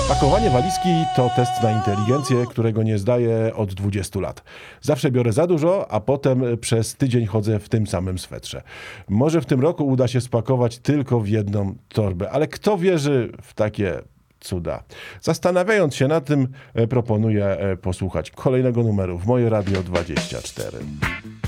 Pakowanie walizki to test na inteligencję, którego nie zdaję od 20 lat. Zawsze biorę za dużo, a potem przez tydzień chodzę w tym samym swetrze. Może w tym roku uda się spakować tylko w jedną torbę, ale kto wierzy w takie cuda? Zastanawiając się nad tym, proponuję posłuchać kolejnego numeru w Moje Radio 24.